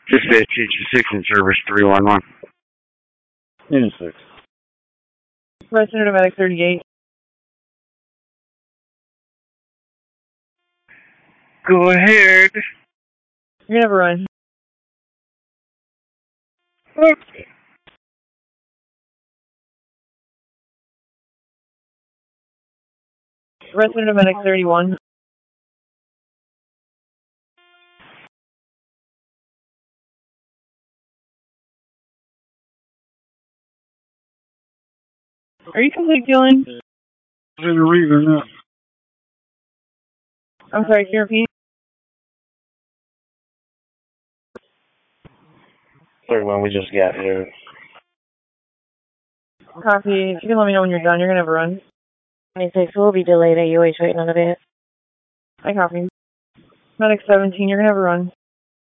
Dispatch H6 in service 311. Unit 6. Resident of Medic 38. Go ahead. You're gonna have a run. Okay. Resident of Medic 31. Are you complete, Dylan? I'm sorry, can you repeat? 31, we just got here. Copy. If you can let me know when you're done, you're gonna have a run. 26 will be delayed. AUH waiting on a bit. I copy. Medic 17, you're gonna have a run.